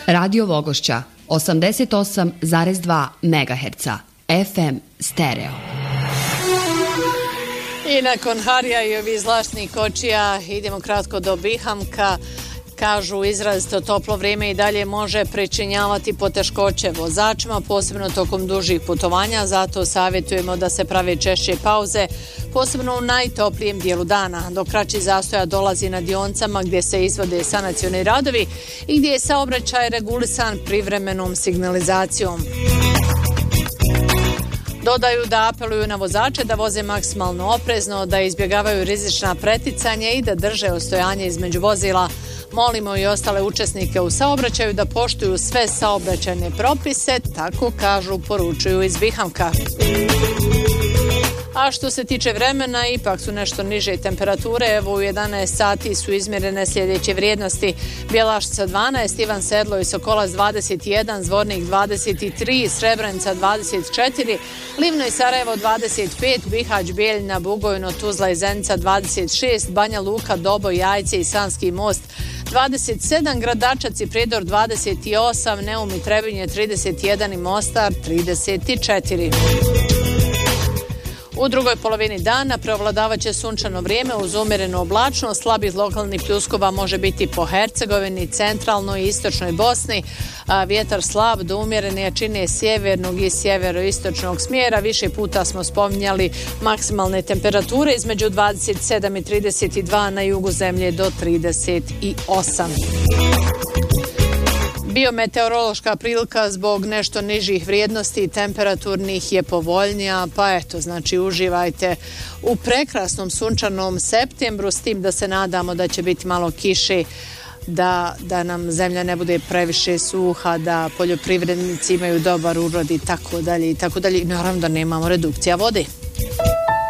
Radio Vogošća 88,2 MHz FM stereo. I nakon Harija i ovih zlašnih kočija idemo kratko do Bihamka. Kažu, izrazito toplo vrijeme i dalje može pričinjavati poteškoće vozačima, posebno tokom dužih putovanja, zato savjetujemo da se prave češće pauze, posebno u najtoplijem dijelu dana. Do kraćih zastoja dolazi na dionicama gdje se izvode sanacioni radovi i gdje je saobraćaj regulisan privremenom signalizacijom. Dodaju da apeluju na vozače da voze maksimalno oprezno, da izbjegavaju rizična preticanja i da drže ostojanje između vozila. Molimo i ostale učesnike u saobraćaju da poštuju sve saobraćajne propise, tako kažu, poručuju iz Bihamka. A što se tiče vremena, ipak su nešto niže temperature. Evo u 11 sati su izmjerene sljedeće vrijednosti. Bjelaštica 12, Ivan Sedlo i Sokolac 21, Zvornik 23, Srebrenica 24, Livno i Sarajevo 25, Bihać, Bijeljina, Bugojno, Tuzla i Zenica 26, Banja Luka, Doboj, Jajce i Sanski Most 27, Gradačac i Prijedor 28, Neum i Trebinje 31 i Mostar 34. U drugoj polovini dana preovladavat će sunčano vrijeme uz umjerenu oblačnost, slabih lokalnih pljuskova može biti po Hercegovini, centralnoj i istočnoj Bosni, vjetar slab do umjerene jačine sjevernog i sjeveroistočnog smjera. Više puta smo spominjali maksimalne temperature između 27 i 32, na jugu zemlje do 38. Biometeorološka prilika zbog nešto nižih vrijednosti temperaturnih je povoljnija, pa eto, znači uživajte u prekrasnom sunčanom septembru, s tim da se nadamo da će biti malo kiše, da nam zemlja ne bude previše suha, da poljoprivrednici imaju dobar urod i tako dalje i tako dalje. Naravno da nemamo redukcija vode.